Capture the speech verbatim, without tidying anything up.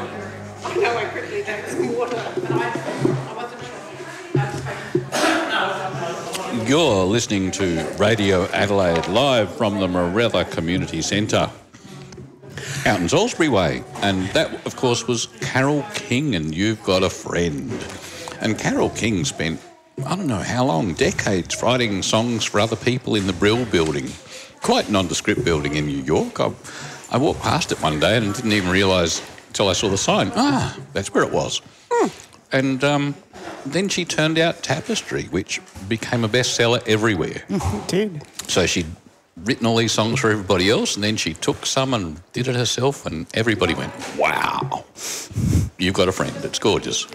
I know I quickly drank some water, but I, I wasn't sure. You're listening to Radio Adelaide live from the Morella Community Centre out in Salisbury Way. And that, of course, was Carole King and You've Got a Friend. And Carole King spent, I don't know how long, decades writing songs for other people in the Brill Building, quite nondescript building in New York. I, I walked past it one day and didn't even realise until I saw the sign. Ah, that's where it was. Hmm. And um, then she turned out Tapestry, which became a bestseller everywhere. It did. So she'd written all these songs for everybody else, and then she took some and did it herself, and everybody went, wow, you've got a friend. It's gorgeous.